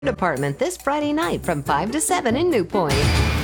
Department this Friday night from 5 to 7 in New Point.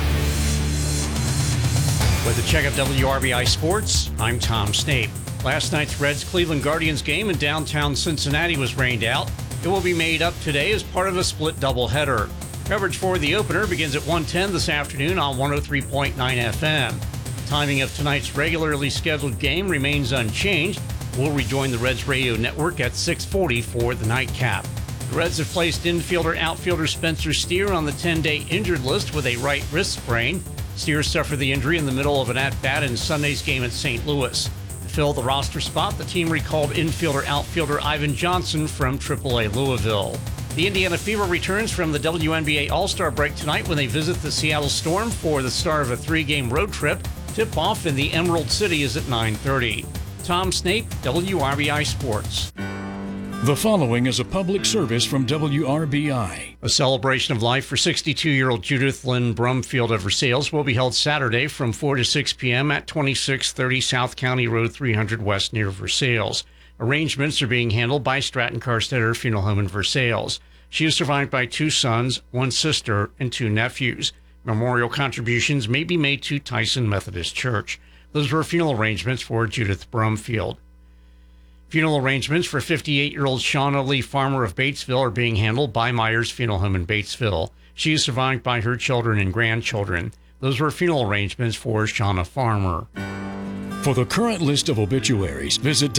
With a check of WRBI Sports, I'm Tom Snape. Last night's Reds-Cleveland Guardians game in downtown Cincinnati was rained out. It will be made up today as part of a split doubleheader. Coverage for the opener begins at 1:10 this afternoon on 103.9 FM. Timing of tonight's regularly scheduled game remains unchanged. We'll rejoin the Reds radio network at 6:40 for the nightcap. The Reds have placed infielder-outfielder Spencer Steer on the 10-day injured list with a right wrist sprain. Steer suffered the injury in the middle of an at-bat in Sunday's game at St. Louis. To fill the roster spot, the team recalled infielder-outfielder Ivan Johnson from AAA Louisville. The Indiana Fever returns from the WNBA All-Star break tonight when they visit the Seattle Storm for the start of a 3-game road trip. Tip-off in the Emerald City is at 9:30. Tom Snape, WRBI Sports. The following is a public service from WRBI. A celebration of life for 62-year-old Judith Lynn Brumfield of Versailles will be held Saturday from 4 to 6 p.m. at 2630 South County Road 300 West near Versailles. Arrangements are being handled by Stratton Carstetter Funeral Home in Versailles. She is survived by 2 sons, 1 sister, and 2 nephews. Memorial contributions may be made to Tyson Methodist Church. Those were funeral arrangements for Judith Brumfield. Funeral arrangements for 58-year-old Shauna Lee Farmer of Batesville are being handled by Myers Funeral Home in Batesville. She is survived by her children and grandchildren. Those were funeral arrangements for Shauna Farmer. For the current list of obituaries, visit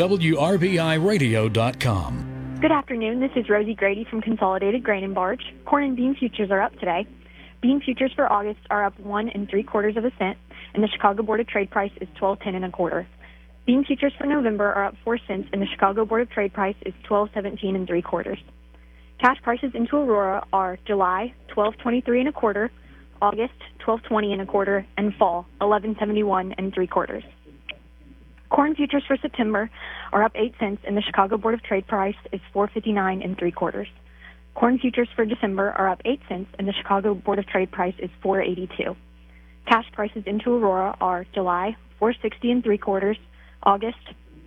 WRBIRadio.com. Good afternoon. This is Rosie Grady from Consolidated Grain and Barge. Corn and bean futures are up today. Bean futures for August are up 1 3/4 cents, and the Chicago Board of Trade price is $12.10 1/4. Bean futures for November are up 4 cents, and the Chicago Board of Trade price is $12.17 3/4. Cash prices into Aurora are July $12.23 1/4, August $12.20 1/4, and fall $11.71 3/4. Corn futures for September are up 8 cents, and the Chicago Board of Trade price is $4.59 3/4. Corn futures for December are up 8 cents, and the Chicago Board of Trade price is $4.82. Cash prices into Aurora are July $4.60 3/4, August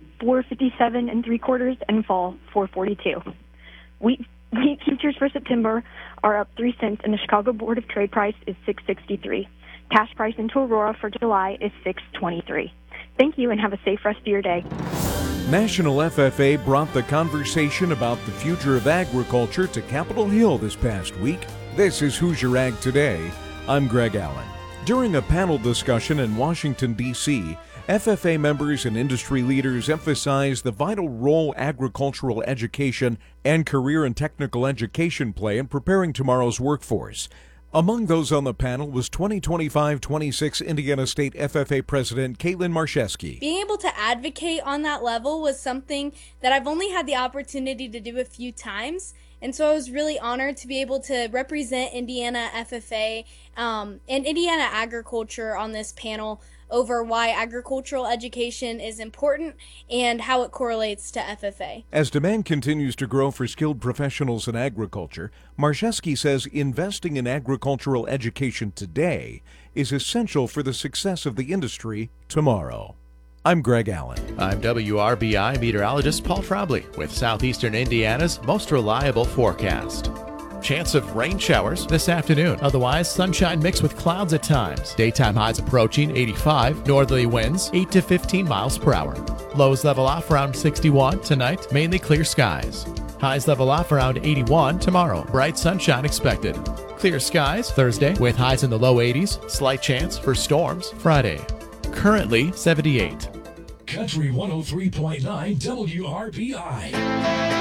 $4.57 3/4, and fall $4.42. Wheat futures for September are up 3 cents, and the Chicago Board of Trade price is $6.63. Cash price into Aurora for July is $6.23. Thank you, and have a safe rest of your day. National FFA brought the conversation about the future of agriculture to Capitol Hill this past week. This is Hoosier Ag Today. I'm Greg Allen. During a panel discussion in Washington, D.C., FFA members and industry leaders emphasized the vital role agricultural education and career and technical education play in preparing tomorrow's workforce. Among those on the panel was 2025-26 Indiana State FFA President Caitlin Marcheski. Being able to advocate on that level was something that I've only had the opportunity to do a few times. And so I was really honored to be able to represent Indiana FFA and Indiana agriculture on this panel over why agricultural education is important and how it correlates to FFA. As demand continues to grow for skilled professionals in agriculture, Marcheski says investing in agricultural education today is essential for the success of the industry tomorrow. I'm Greg Allen. I'm WRBI meteorologist Paul Trombley with Southeastern Indiana's most reliable forecast. Chance of rain showers this afternoon. Otherwise, sunshine mixed with clouds at times. Daytime highs approaching 85. Northerly winds 8 to 15 miles per hour. Lows level off around 61 tonight. Mainly clear skies. Highs level off around 81 tomorrow. Bright sunshine expected. Clear skies Thursday with highs in the low 80s. Slight chance for storms Friday. Currently 78. Country 103.9 WRBI.